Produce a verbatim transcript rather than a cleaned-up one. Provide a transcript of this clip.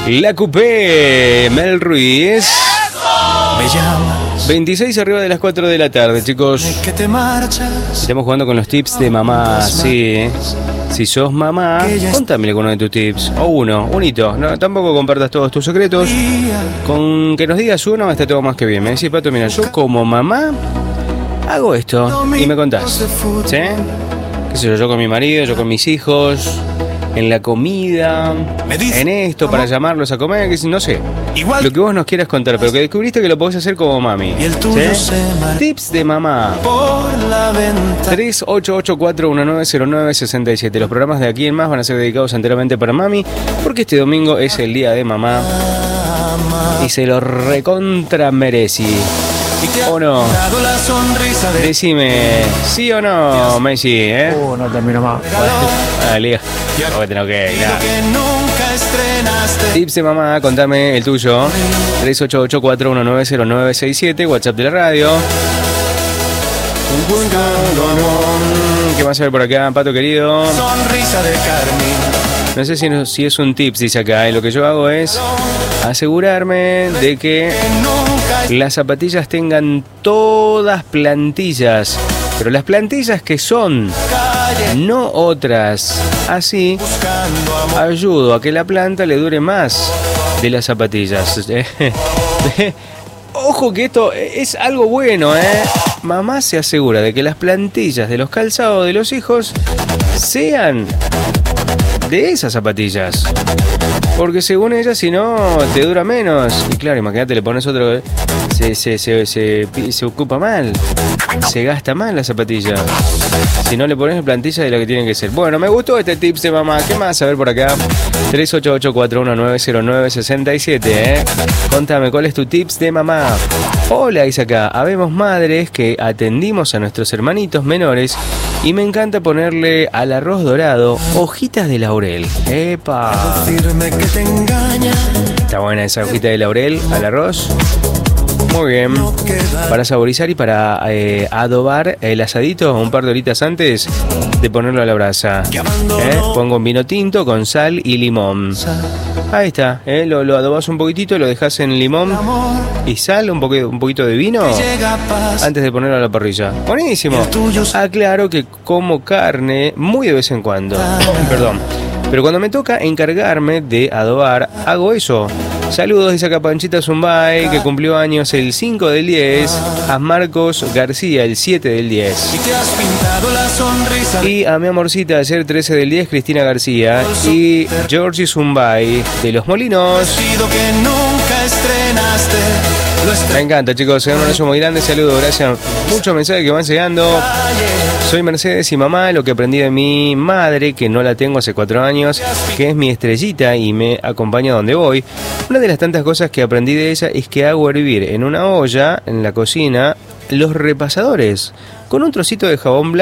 La Coupé, Mel Ruiz. Me llamas. veintiséis arriba de las cuatro de la tarde, chicos. Que te marchas. Estamos jugando con los tips de mamá, sí. Si sos mamá, contame alguno de tus tips. O uno, un hito. No, tampoco compartas todos tus secretos. Con que nos digas uno está todo más que bien. Me decís, Pato, mira, yo como mamá hago esto y me contás. ¿Sí? ¿Qué sé yo? Yo con mi marido, yo con mis hijos, en la comida, en esto, para llamarlos a comer, que no sé. Lo que vos nos quieras contar, pero que descubriste que lo podés hacer como mami. ¿Sí? Tips de mamá. tres ocho ocho cuatro uno nueve cero nueve seis siete. Los programas de Aquí en Más van a ser dedicados enteramente para mami, porque este domingo es el día de mamá y se lo recontra merecí. ¿O no? Decime, ¿sí o no, Messi? ¿Eh? Uh, no termino más. Ah, liga. No, tengo que ir. Tips de mamá, contame el tuyo. tres ocho ocho cuatro uno nueve cero nueve seis siete, WhatsApp de la radio. ¿Qué más a ver por acá, Pato querido? No sé si, no, si es un tips, dice acá. Y lo que yo hago es asegurarme de que las zapatillas tengan todas plantillas, pero las plantillas que son, no otras. Así ayudo a que la planta le dure más de las zapatillas. Ojo que esto es algo bueno, ¿eh? Mamá se asegura de que las plantillas de los calzados de los hijos sean de esas zapatillas. Porque según ella, si no, te dura menos. Y claro, imagínate, le pones otro, se, se, se, se, se ocupa mal, se gasta mal la zapatilla. Si no le pones plantilla de la que tienen que ser. Bueno, me gustó este tips de mamá. ¿Qué más? A ver por acá. tres ocho ocho cuatro uno nueve cero nueve seis siete, ¿eh? Contame, ¿cuál es tu tips de mamá? Hola, dice acá. Habemos madres que atendimos a nuestros hermanitos menores y me encanta ponerle al arroz dorado hojitas de laurel. ¡Epa! Está buena esa hojita de laurel al arroz. Muy bien. Para saborizar y para eh, adobar el asadito un par de horitas antes de ponerlo a la brasa. ¿Eh? Pongo un vino tinto con sal y limón. Ahí está. ¿eh? Lo, lo adobas un poquitito, lo dejas en limón y sal, un, poquito, un poquito de vino antes de ponerlo a la parrilla. Buenísimo. Aclaro que como carne muy de vez en cuando. Perdón. Pero cuando me toca encargarme de adobar, hago eso. Saludos, dice acá Panchita Zumbay, que cumplió años el cinco del diez. A Marcos García, el siete del diez. Y a mi amorcita, ayer trece del diez, Cristina García. Y Georgie Zumbay, de Los Molinos. Me encanta, chicos. Un abrazo muy grande. Saludos, gracias. Muchos mensajes que van llegando. Soy Mercedes y mamá, lo que aprendí de mi madre, que no la tengo hace cuatro años, que es mi estrellita y me acompaña donde voy. Una de las tantas cosas que aprendí de ella es que hago hervir en una olla, en la cocina, los repasadores, con un trocito de jabón blanco